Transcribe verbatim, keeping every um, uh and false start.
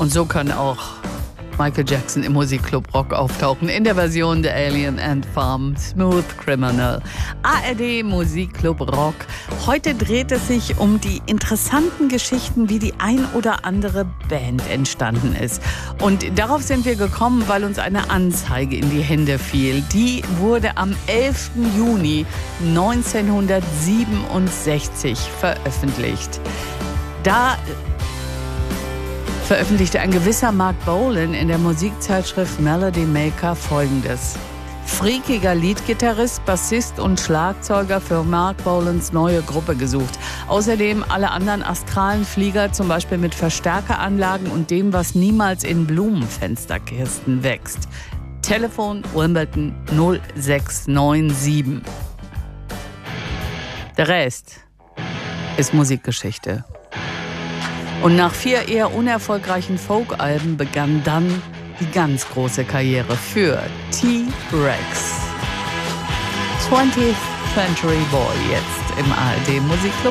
Und so kann auch Michael Jackson im Musikclub Rock auftauchen, in der Version der Alien Ant Farm, Smooth Criminal. A R D Musikclub Rock. Heute dreht es sich um die interessanten Geschichten, wie die ein oder andere Band entstanden ist. Und darauf sind wir gekommen, weil uns eine Anzeige in die Hände fiel. Die wurde am elften Juni neunzehnhundertsiebenundsechzig veröffentlicht. Da veröffentlichte ein gewisser Mark Bolan in der Musikzeitschrift Melody Maker Folgendes. Freakiger Leadgitarrist, Bassist und Schlagzeuger für Mark Bolans neue Gruppe gesucht. Außerdem alle anderen astralen Flieger, zum Beispiel mit Verstärkeranlagen und dem, was niemals in Blumenfensterkisten wächst. Telefon Wimbledon null sechs neun sieben. Der Rest ist Musikgeschichte. Und nach vier eher unerfolgreichen Folk-Alben begann dann die ganz große Karriere für T-Rex. twentieth Century Boy jetzt im A R D Musikclub